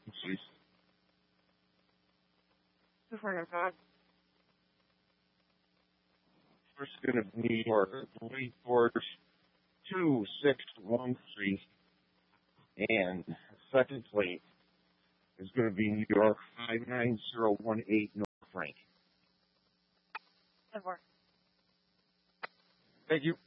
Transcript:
please. 245. First going to be for 2613, and second plate is going to be New York 59018 North Frank. That works. Thank you.